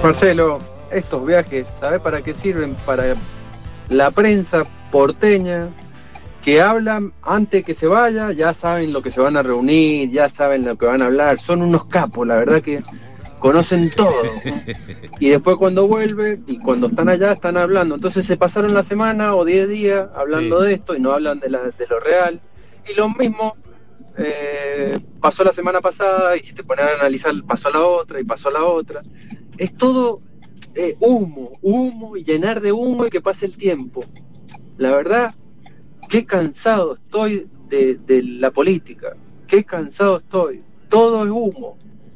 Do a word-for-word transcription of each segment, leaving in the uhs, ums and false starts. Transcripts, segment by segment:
Marcelo, estos viajes, ¿sabés para qué sirven? Para la prensa porteña, que hablan antes que se vaya, ya saben lo que se van a reunir, ya saben lo que van a hablar, son unos capos, la verdad que conocen todo, ¿no? Y después cuando vuelve y cuando están allá están hablando, entonces se pasaron la semana o diez días hablando sí. de esto y no hablan de, la, de lo real, y lo mismo eh, pasó la semana pasada, y si te pones a analizar pasó la otra y pasó la otra, es todo eh, humo, humo y llenar de humo y que pase el tiempo. La verdad, qué cansado estoy de, de la política, qué cansado estoy, todo es humo.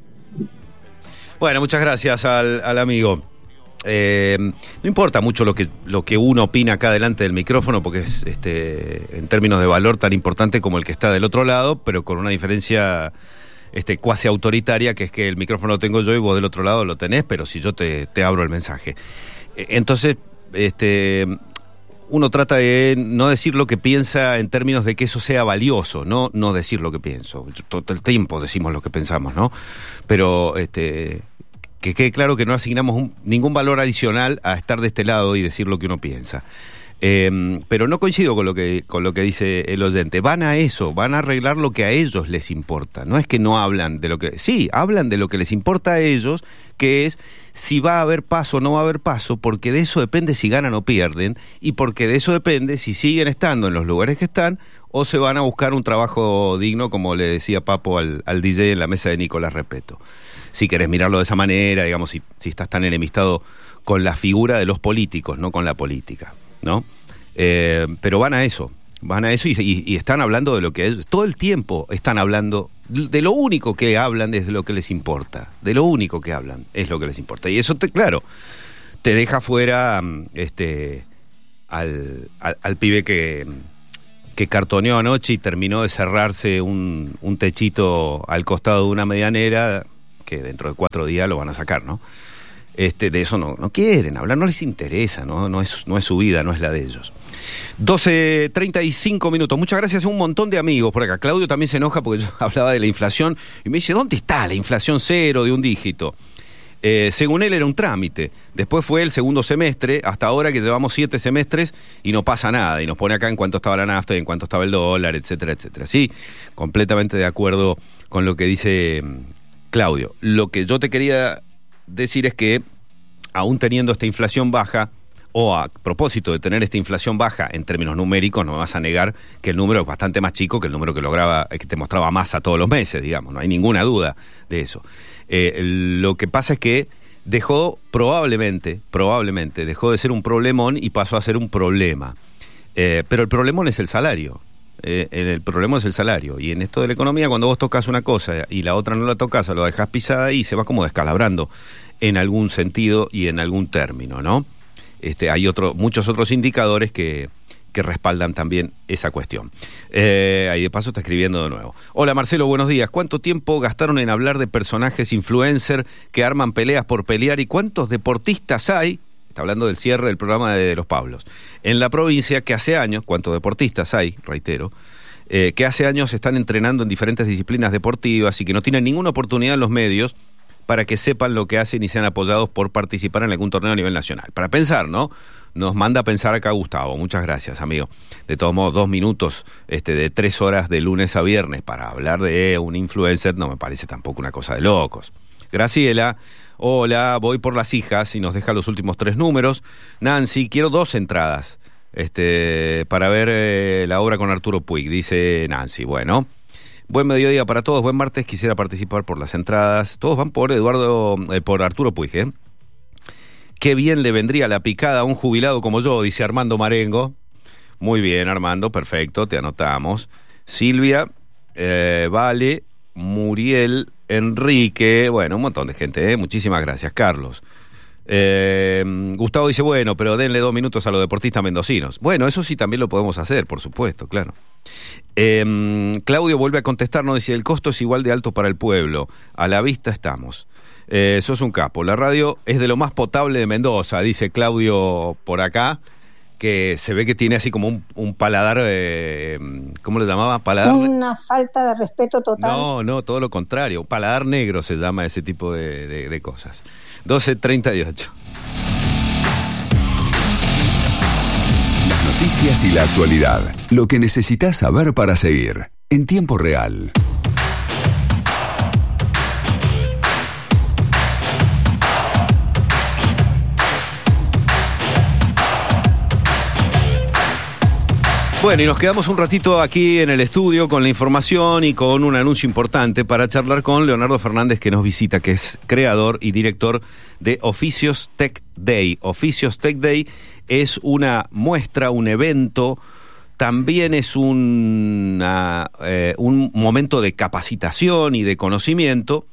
Bueno, muchas gracias al, al amigo. Eh, no importa mucho lo que lo que uno opina acá delante del micrófono, porque es este en términos de valor tan importante como el que está del otro lado, pero con una diferencia este cuasi autoritaria, que es que el micrófono lo tengo yo y vos del otro lado lo tenés, pero si yo te, te abro el mensaje. Entonces, este uno trata de no decir lo que piensa en términos de que eso sea valioso, no no decir lo que pienso. Todo el tiempo decimos lo que pensamos, ¿no? Pero este que quede claro que no asignamos un, ningún valor adicional a estar de este lado y decir lo que uno piensa. Eh, pero no coincido con lo que con lo que dice el oyente. Van a eso, van a arreglar lo que a ellos les importa. No es que no hablan de lo que... Sí, hablan de lo que les importa a ellos, que es si va a haber paso o no va a haber paso, porque de eso depende si ganan o pierden, y porque de eso depende si siguen estando en los lugares que están o se van a buscar un trabajo digno, como le decía Papo al, al D J en la mesa de Nicolás Repeto. Si querés mirarlo de esa manera, digamos, si, si estás tan enemistado con la figura de los políticos, no con la política, ¿no? Eh, pero van a eso, van a eso y, y, y están hablando de lo que es, todo el tiempo están hablando, de lo único que hablan es de lo que les importa, de lo único que hablan es lo que les importa. Y eso, te, claro, te deja fuera este, al, al, al pibe que... que cartoneó anoche y terminó de cerrarse un, un techito al costado de una medianera, que dentro de cuatro días lo van a sacar, ¿no? Este, de eso no, no quieren hablar, no les interesa, ¿no? No es, no es su vida, no es la de ellos. doce treinta y cinco minutos. Muchas gracias a un montón de amigos por acá. Claudio también se enoja porque yo hablaba de la inflación y me dice, ¿dónde está la inflación cero de un dígito? Eh, según él era un trámite, después fue el segundo semestre, hasta ahora que llevamos siete semestres y no pasa nada, y nos pone acá en cuánto estaba la nafta y en cuánto estaba el dólar, etcétera, etcétera. Sí, completamente de acuerdo con lo que dice Claudio. Lo que yo te quería decir es que, aún teniendo esta inflación baja, o a propósito de tener esta inflación baja en términos numéricos, no me vas a negar que el número es bastante más chico que el número que lograba, que te mostraba Massa todos los meses, digamos, no hay ninguna duda de eso. Eh, lo que pasa es que dejó, probablemente, probablemente, dejó de ser un problemón y pasó a ser un problema. Eh, pero el problemón es el salario. Eh, el problema es el salario. Y en esto de la economía, cuando vos tocas una cosa y la otra no la tocas, lo dejás pisada y se va como descalabrando en algún sentido y en algún término, ¿no? Este, hay otro, muchos otros indicadores que, que respaldan también esa cuestión. Eh, ahí de paso está escribiendo de nuevo. Hola Marcelo, buenos días. ¿Cuánto tiempo gastaron en hablar de personajes influencer que arman peleas por pelear y cuántos deportistas hay? Está hablando del cierre del programa de Los Pablos. En la provincia que hace años, ¿cuántos deportistas hay? Reitero. Eh, que hace años están entrenando en diferentes disciplinas deportivas y que no tienen ninguna oportunidad en los medios para que sepan lo que hacen y sean apoyados por participar en algún torneo a nivel nacional. Para pensar, ¿no? Nos manda a pensar acá Gustavo. Muchas gracias, amigo. De todos modos, dos minutos este, de tres horas de lunes a viernes para hablar de un influencer no me parece tampoco una cosa de locos. Graciela, hola, voy por las hijas y nos deja los últimos tres números. Nancy, quiero dos entradas este, para ver eh, la obra con Arturo Puig, dice Nancy. Bueno, buen mediodía para todos, buen martes, quisiera participar por las entradas. Todos van por Eduardo, eh, por Arturo Puig, ¿eh? Qué bien le vendría la picada a un jubilado como yo, dice Armando Marengo. Muy bien, Armando, perfecto, te anotamos. Silvia, eh, Vale, Muriel, Enrique, bueno, un montón de gente, ¿eh? Muchísimas gracias, Carlos. Eh, Gustavo dice, bueno, pero denle dos minutos a los deportistas mendocinos. Bueno, eso sí también lo podemos hacer, por supuesto, claro. Eh, Claudio vuelve a contestarnos, dice, el costo es igual de alto para el pueblo, a la vista estamos. Eh, sos un capo, la radio es de lo más potable de Mendoza, dice Claudio por acá. que se ve que tiene así como un, un paladar, eh, ¿cómo lo llamaba? Paladar. Una falta de respeto total. No, no, todo lo contrario. Paladar negro se llama ese tipo de, de, de cosas. doce treinta y ocho. Las noticias y la actualidad. Lo que necesitas saber para seguir. En tiempo real. Bueno, y nos quedamos un ratito aquí en el estudio con la información y con un anuncio importante para charlar con Leonardo Fernández, que nos visita, que es creador y director de Oficios Tech Day. Oficios Tech Day es una muestra, un evento, también es una, eh, un momento de capacitación y de conocimiento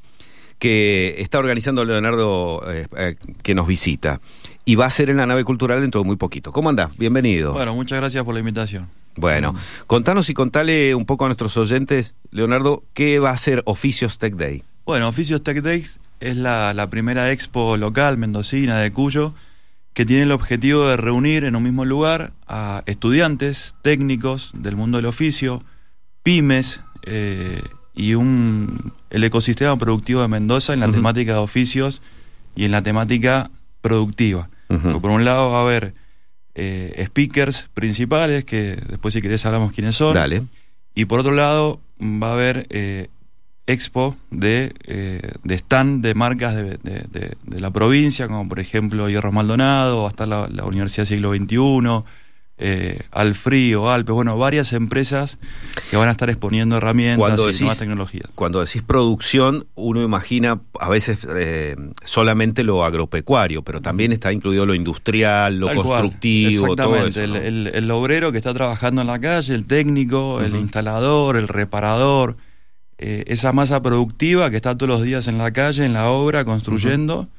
que está organizando Leonardo, eh, eh, que nos visita. Y va a ser en la nave cultural dentro de muy poquito. ¿Cómo andás? Bienvenido. Bueno, muchas gracias por la invitación. Bueno, contanos y contale un poco a nuestros oyentes, Leonardo, ¿qué va a ser Oficios Tech Day? Bueno, Oficios Tech Day es la, la primera expo local mendocina de Cuyo que tiene el objetivo de reunir en un mismo lugar a estudiantes, técnicos del mundo del oficio, pymes eh, y un, el ecosistema productivo de Mendoza en la uh-huh. temática de oficios y en la temática productiva. Uh-huh. Por un lado va a haber eh, speakers principales, que después si querés hablamos quiénes son. Dale. Y por otro lado va a haber eh, expo de, eh, de stand de marcas de, de, de, de la provincia, como por ejemplo Hierros Maldonado, va a estar la, la Universidad Siglo veintiuno, eh, Alfrío, Alpes, bueno, varias empresas que van a estar exponiendo herramientas cuando y decís, nuevas tecnologías. Cuando decís producción, uno imagina a veces eh, solamente lo agropecuario, pero también está incluido lo industrial, lo Tal constructivo, cual. todo Exactamente, eso, ¿no? el, el, el obrero que está trabajando en la calle, el técnico, uh-huh. el instalador, el reparador, eh, esa masa productiva que está todos los días en la calle, en la obra, construyendo, uh-huh.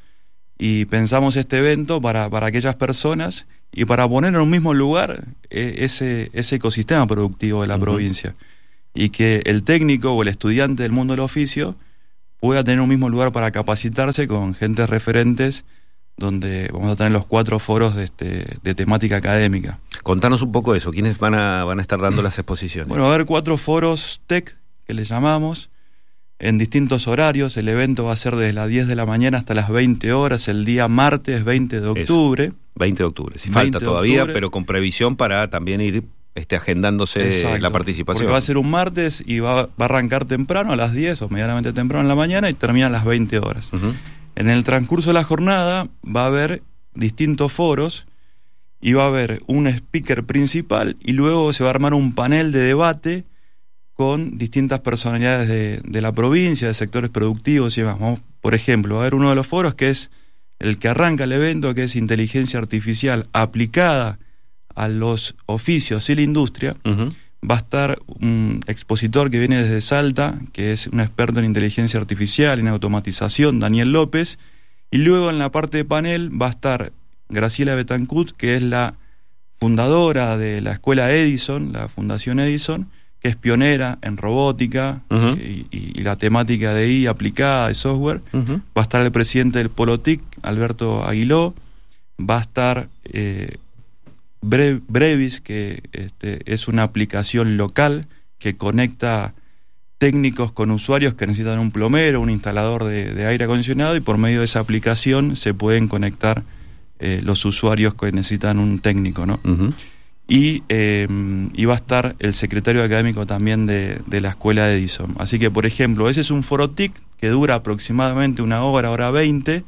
y pensamos este evento para, para aquellas personas y para poner en un mismo lugar eh, ese, ese ecosistema productivo de la uh-huh. provincia, y que el técnico o el estudiante del mundo del oficio pueda tener un mismo lugar para capacitarse con gentes referentes, donde vamos a tener los cuatro foros de, este, de temática académica. Contanos un poco eso, ¿quiénes van a, van a estar dando las exposiciones? Bueno, va a haber cuatro foros tech, que le llamamos, en distintos horarios. El evento va a ser desde las diez de la mañana hasta las veinte horas, el día martes veinte de octubre. Eso, veinte de octubre, si falta todavía, octubre. Pero con previsión para también ir este, agendándose Exacto, la participación. Porque va a ser un martes y va, va a arrancar temprano, a las diez o medianamente temprano en la mañana, y termina a las veinte horas. Uh-huh. En el transcurso de la jornada va a haber distintos foros y va a haber un speaker principal y luego se va a armar un panel de debate con distintas personalidades de, de la provincia, de sectores productivos y demás. Vamos, por ejemplo, va a haber uno de los foros que es el que arranca el evento, que es inteligencia artificial aplicada a los oficios y la industria. Uh-huh. Va a estar un expositor que viene desde Salta, que es un experto en inteligencia artificial, en automatización, Daniel López, y luego en la parte de panel va a estar Graciela Betancourt, que es la fundadora de la escuela Edison, la Fundación Edison, que es pionera en robótica uh-huh. y, y, y la temática de I A aplicada, de software. Uh-huh. Va a estar el presidente del Polo T I C, Alberto Aguiló. Va a estar eh, Bre- Brevis, que este, es una aplicación local que conecta técnicos con usuarios que necesitan un plomero, un instalador de, de aire acondicionado, y por medio de esa aplicación se pueden conectar eh, los usuarios que necesitan un técnico, ¿no? Uh-huh. Y, eh, y va a estar el secretario académico también de, de la escuela de Edison. Así que, por ejemplo, ese es un foro T I C que dura aproximadamente una hora, hora veinte,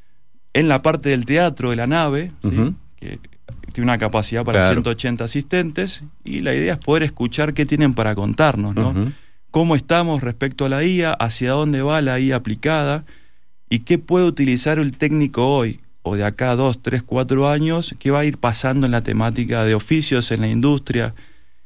en la parte del teatro de la nave, ¿sí? Uh-huh. que tiene una capacidad para claro. ciento ochenta asistentes, y la idea es poder escuchar qué tienen para contarnos, ¿no? Uh-huh. Cómo estamos respecto a la I A, hacia dónde va la I A aplicada, y qué puede utilizar el técnico hoy, o de acá a dos, tres, cuatro años, qué va a ir pasando en la temática de oficios, en la industria.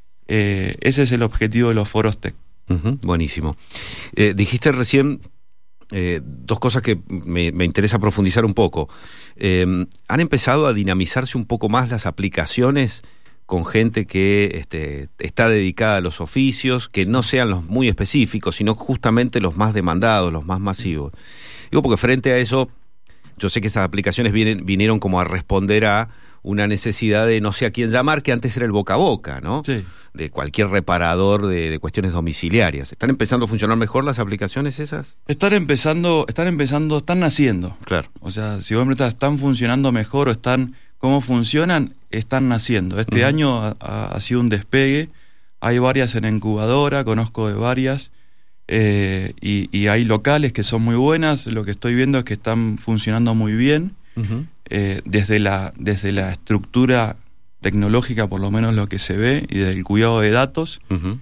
Eh, ese es el objetivo de los foros tech. Uh-huh, buenísimo. Eh, dijiste recién eh, dos cosas que me, me interesa profundizar un poco. Eh, ¿Han empezado a dinamizarse un poco más las aplicaciones con gente que este, está dedicada a los oficios, que no sean los muy específicos, sino justamente los más demandados, los más masivos? Digo, porque frente a eso, yo sé que estas aplicaciones vienen, vinieron como a responder a una necesidad de no sé a quién llamar, que antes era el boca a boca, ¿no? Sí. De cualquier reparador de, de cuestiones domiciliarias. ¿Están empezando a funcionar mejor las aplicaciones esas? Están empezando, están empezando, están naciendo. Claro. O sea, si vos me preguntas, ¿están funcionando mejor o están, cómo funcionan? Están naciendo. Este uh-huh. año ha, ha sido un despegue. Hay varias en incubadora, conozco de varias. Eh, y, y hay locales que son muy buenas. Lo que estoy viendo es que están funcionando muy bien. Uh-huh. Eh, desde la, desde la estructura tecnológica, por lo menos lo que se ve, y del cuidado de datos. Uh-huh.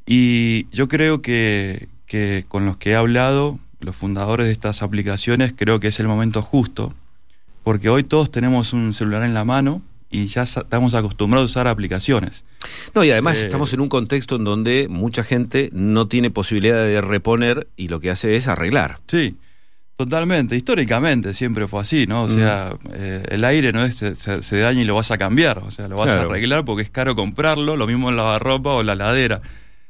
Y yo creo que, que con los que he hablado, los fundadores de estas aplicaciones, creo que es el momento justo, porque hoy todos tenemos un celular en la mano y ya estamos acostumbrados a usar aplicaciones. No, y además eh, estamos en un contexto en donde mucha gente no tiene posibilidad de reponer y lo que hace es arreglar. Sí. Totalmente, históricamente siempre fue así, ¿no? O mm. sea, eh, el aire no es se, se, se daña y lo vas a cambiar, o sea, lo vas claro. a arreglar porque es caro comprarlo, lo mismo en la lavarropa o la heladera.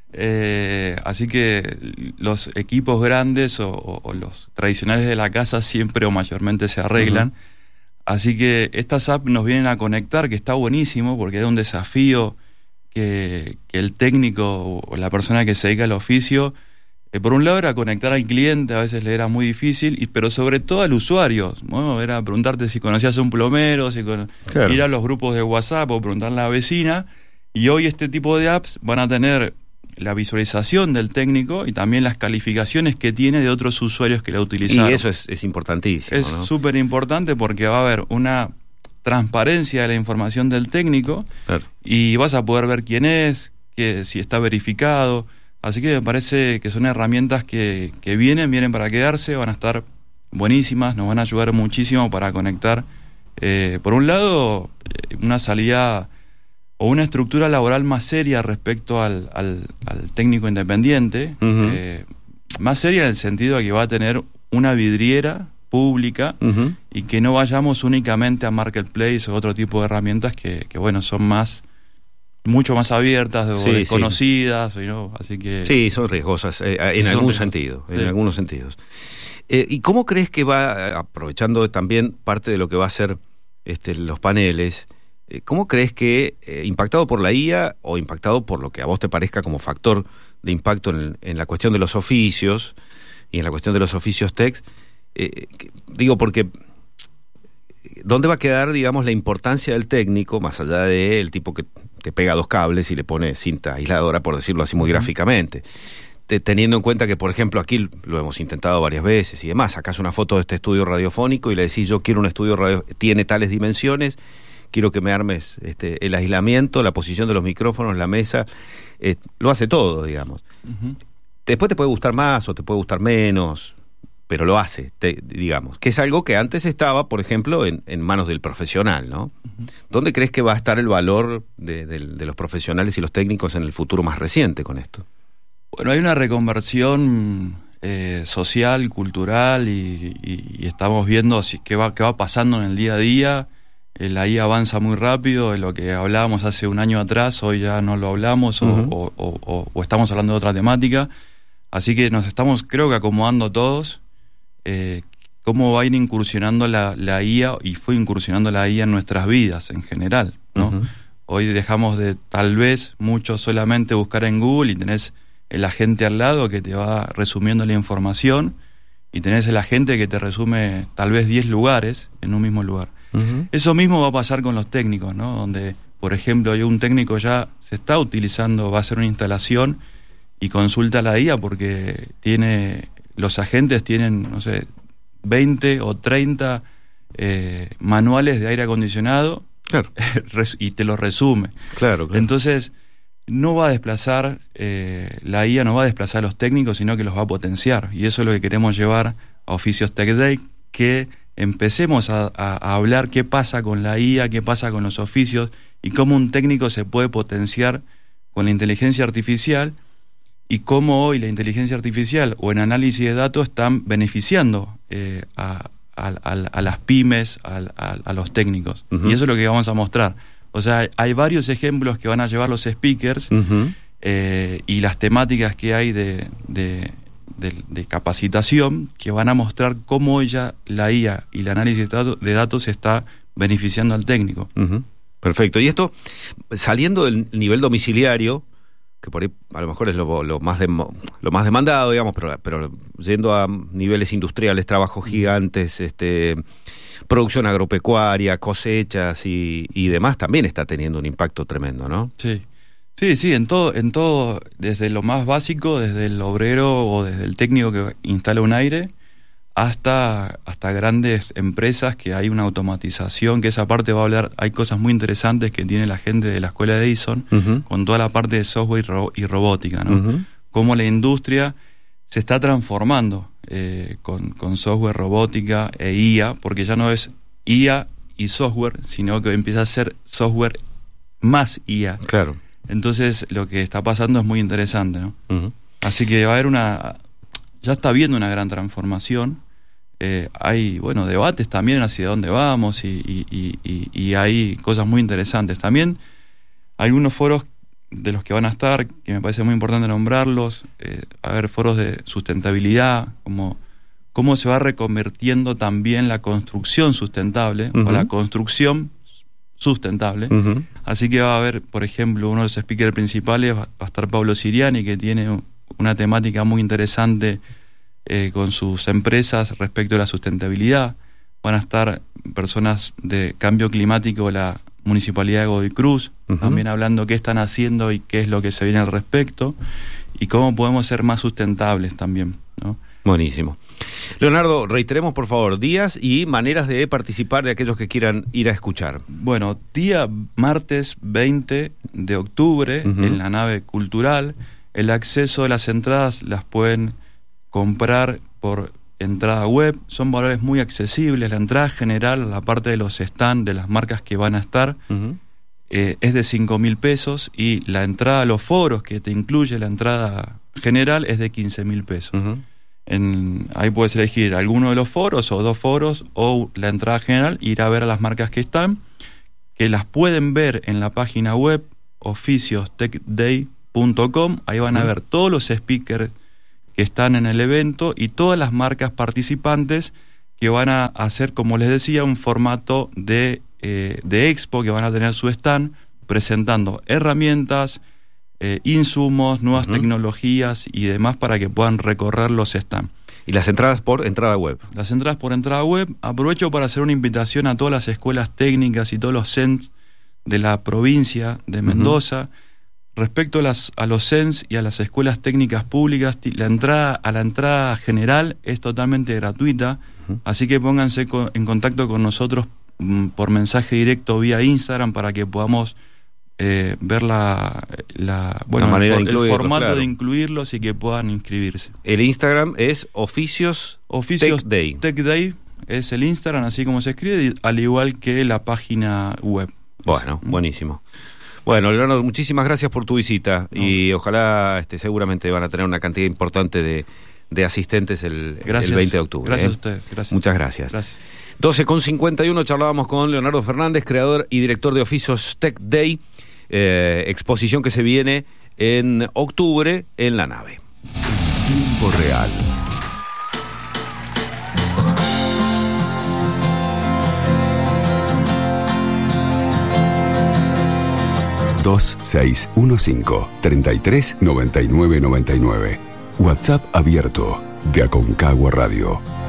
Eh, así que los equipos grandes o, o, o los tradicionales de la casa siempre o mayormente se arreglan. Uh-huh. Así que estas apps nos vienen a conectar, que está buenísimo porque es un desafío que, que el técnico o la persona que se dedica al oficio, Eh, por un lado era conectar al cliente, a veces le era muy difícil, y, pero sobre todo al usuario, ¿no? Era preguntarte si conocías a un plomero, si con... claro. ir a los grupos de WhatsApp o preguntarle a la vecina, y hoy este tipo de apps van a tener la visualización del técnico y también las calificaciones que tiene de otros usuarios que la utilizaron. Y eso es, es importantísimo. Es súper ¿no? importante porque va a haber una transparencia de la información del técnico claro. y vas a poder ver quién es, que, si está verificado. Así que me parece que son herramientas que, que vienen, vienen para quedarse, van a estar buenísimas, nos van a ayudar muchísimo para conectar, eh, por un lado, una salida o una estructura laboral más seria respecto al, al, al técnico independiente, uh-huh. eh, más seria en el sentido de que va a tener una vidriera pública uh-huh. y que no vayamos únicamente a Marketplace o otro tipo de herramientas que, que bueno, son más... mucho más abiertas o sí, desconocidas, sí. ¿no? Así que sí, son riesgosas eh, en son algún riesgosas. sentido, en sí. algunos sentidos. Eh, ¿Y cómo crees que va, aprovechando también parte de lo que va a ser este, los paneles, eh, cómo crees que eh, impactado por la I A o impactado por lo que a vos te parezca como factor de impacto en, en la cuestión de los oficios y en la cuestión de los oficios tech, eh, digo porque ¿dónde va a quedar, digamos, la importancia del técnico, más allá del tipo que te pega dos cables y le pone cinta aisladora, por decirlo así muy uh-huh. gráficamente? Te, teniendo en cuenta que, por ejemplo, aquí lo hemos intentado varias veces y demás, sacás una foto de este estudio radiofónico y le decís, yo quiero un estudio radio, tiene tales dimensiones, quiero que me armes este, el aislamiento, la posición de los micrófonos, la mesa, eh, lo hace todo, digamos. Uh-huh. Después te puede gustar más o te puede gustar menos, pero lo hace, te, digamos, que es algo que antes estaba, por ejemplo, en, en manos del profesional, ¿no? Uh-huh. ¿Dónde crees que va a estar el valor de, de, de los profesionales y los técnicos en el futuro más reciente con esto? Bueno, hay una reconversión eh, social, cultural, y, y, y estamos viendo así qué va, qué va pasando en el día a día. Eh, la I A avanza muy rápido, de lo que hablábamos hace un año atrás, hoy ya no lo hablamos, uh-huh. o, o, o, o estamos hablando de otra temática. Así que nos estamos, creo que acomodando todos. Eh, cómo va a ir incursionando la, la I A y fue incursionando la I A en nuestras vidas en general, ¿no? Uh-huh. Hoy dejamos de tal vez mucho solamente buscar en Google y tenés el agente al lado que te va resumiendo la información y tenés el agente que te resume tal vez diez lugares en un mismo lugar. Uh-huh. Eso mismo va a pasar con los técnicos, ¿no? Donde, por ejemplo, hay un técnico ya se está utilizando, va a hacer una instalación y consulta a la I A porque tiene... los agentes tienen, no sé, veinte o treinta eh, manuales de aire acondicionado claro. y te los resume. Claro, claro. Entonces, no va a desplazar, eh, la I A no va a desplazar a los técnicos, sino que los va a potenciar. Y eso es lo que queremos llevar a Oficios Tech Day, que empecemos a, a, a hablar qué pasa con la I A, qué pasa con los oficios y cómo un técnico se puede potenciar con la inteligencia artificial. Y cómo hoy la inteligencia artificial o el análisis de datos están beneficiando eh, a, a, a, a las pymes, a, a, a los técnicos. Uh-huh. Y eso es lo que vamos a mostrar. O sea, hay varios ejemplos que van a llevar los speakers uh-huh. eh, y las temáticas que hay de, de, de, de capacitación que van a mostrar cómo ya la I A y el análisis de datos, de datos se está beneficiando al técnico. Uh-huh. Perfecto. Y esto, saliendo del nivel domiciliario, que por ahí a lo mejor es lo, lo, más, de, lo más demandado, digamos, pero, pero yendo a niveles industriales, trabajos gigantes, este, producción agropecuaria, cosechas y, y demás, también está teniendo un impacto tremendo, ¿no? Sí, sí, sí, en todo, en todo, desde lo más básico, desde el obrero o desde el técnico que instala un aire, hasta, hasta grandes empresas que hay una automatización, que esa parte va a hablar, hay cosas muy interesantes que tiene la gente de la escuela de Edison, uh-huh. con toda la parte de software y, ro- y robótica, ¿no? Uh-huh. Cómo la industria se está transformando eh, con, con software, robótica e I A, porque ya no es I A y software, sino que empieza a ser software más I A. Claro. Entonces lo que está pasando es muy interesante, ¿no? Uh-huh. Así que va a haber una... Ya está habiendo una gran transformación. Eh, hay, bueno, debates también hacia dónde vamos y, y, y, y hay cosas muy interesantes. También algunos foros de los que van a estar, que me parece muy importante nombrarlos, eh, a ver, foros de sustentabilidad, como cómo se va reconvirtiendo también la construcción sustentable, uh-huh. o la construcción sustentable. Uh-huh. Así que va a haber, por ejemplo, uno de los speakers principales va a estar Pablo Siriani, que tiene una temática muy interesante eh, con sus empresas respecto a la sustentabilidad. Van a estar personas de cambio climático de la Municipalidad de Godoy Cruz, uh-huh. también hablando qué están haciendo y qué es lo que se viene al respecto, y cómo podemos ser más sustentables también, ¿no? Buenísimo. Leonardo, reiteremos por favor días y maneras de participar de aquellos que quieran ir a escuchar. Bueno, día martes veinte de octubre, uh-huh. en la nave cultural. El acceso de las entradas las pueden comprar por entrada web, son valores muy accesibles. La entrada general, la parte de los stands de las marcas que van a estar, uh-huh. eh, es de cinco mil pesos, y la entrada a los foros, que te incluye la entrada general, es de quince mil pesos. Uh-huh. En, ahí puedes elegir alguno de los foros o dos foros o la entrada general, ir a ver a las marcas que están, que las pueden ver en la página web oficios tech day punto com. Ahí van a ver todos los speakers que están en el evento y todas las marcas participantes que van a hacer, como les decía, un formato de, eh, de expo, que van a tener su stand presentando herramientas, eh, insumos, nuevas uh-huh. tecnologías y demás para que puedan recorrer los stands. ¿Y las entradas por entrada web? Las entradas por entrada web. Aprovecho para hacer una invitación a todas las escuelas técnicas y todos los C E N S de la provincia de Mendoza. Uh-huh. Respecto a, las, a los C E N S y a las escuelas técnicas públicas, la entrada a la entrada general es totalmente gratuita, uh-huh. así que pónganse con, en contacto con nosotros mm, por mensaje directo vía Instagram para que podamos eh, ver la, la bueno la manera el, for, de el formato claro. de incluirlos y que puedan inscribirse. El Instagram es Oficios, Oficios Tech Day. Tech Day es el Instagram, así como se escribe, al igual que la página web. Bueno, buenísimo. Bueno, Leonardo, muchísimas gracias por tu visita, no. y ojalá este, seguramente van a tener una cantidad importante de, de asistentes el, el veinte de octubre. Gracias ¿eh? a ustedes. Gracias. Muchas gracias. Gracias. doce con cincuenta y uno charlábamos con Leonardo Fernández, creador y director de Oficios Tech Day, eh, exposición que se viene en octubre en la nave. Tiempo real. dos seis uno cinco, treinta y tres, noventa y nueve, noventa y nueve. WhatsApp abierto de Aconcagua Radio.